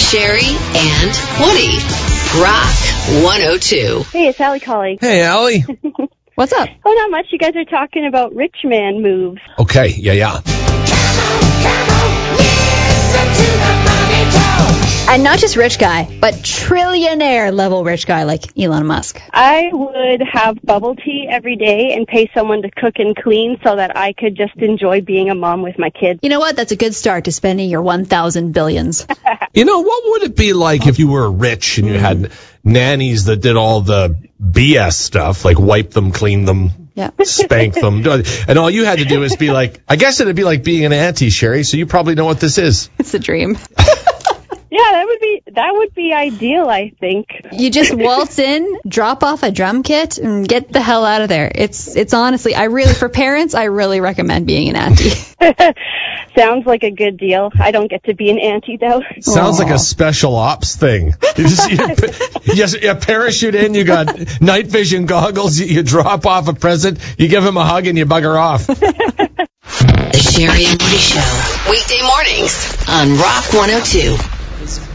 Sherry and Woody. Rock 102. Hey, it's Allie calling. Hey, Allie. What's up? Oh, not much. You guys are talking about rich man moves. Okay, yeah. And not just rich guy, but trillionaire level rich guy like Elon Musk. I would have bubble tea every day and pay someone to cook and clean so that I could just enjoy being a mom with my kids. You know what? That's a good start to spending your 1,000 billions. You know, what would it be like if you were rich and you had nannies that did all the BS stuff, like wipe them, clean them, Yeah. spank them, and all you had to do is be like, I guess it'd be like being an auntie, Sherry, so you probably know what this is. It's a dream. Yeah, that would be ideal, I think. You just waltz in, drop off a drum kit, and get the hell out of there. It's honestly, for parents, I really recommend being an auntie. Sounds like a good deal. I don't get to be an auntie, though. Sounds like a special ops thing. You parachute in, you got night vision goggles, you drop off a present, you give him a hug, and you bugger off. The Sherry and Woody Show. Weekday mornings on Rock 102.